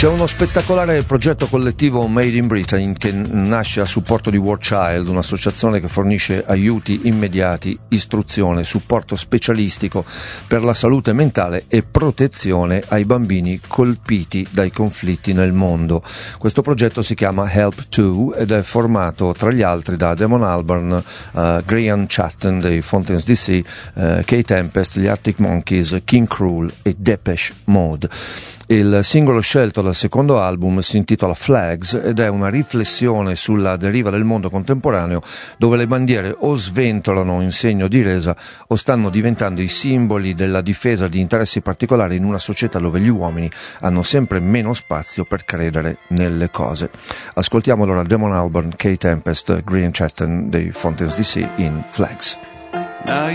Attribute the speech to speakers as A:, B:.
A: C'è uno spettacolare progetto collettivo Made in Britain che nasce a supporto di War Child, un'associazione che fornisce aiuti immediati, istruzione, supporto specialistico per la salute mentale e protezione ai bambini colpiti dai conflitti nel mondo. Questo progetto si chiama Help To ed è formato tra gli altri da Damon Albarn, Graham Chatton dei Fountains DC, Kay Tempest, gli Arctic Monkeys, King Krul e Depeche Mode. Il singolo scelto dal secondo album si intitola Flags ed è una riflessione sulla deriva del mondo contemporaneo, dove le bandiere o sventolano in segno di resa o stanno diventando i simboli della difesa di interessi particolari in una società dove gli uomini hanno sempre meno spazio per credere nelle cose. Ascoltiamo allora Damon Albarn, Kay Tempest, Graham Chatton dei Fountains DC in Flags.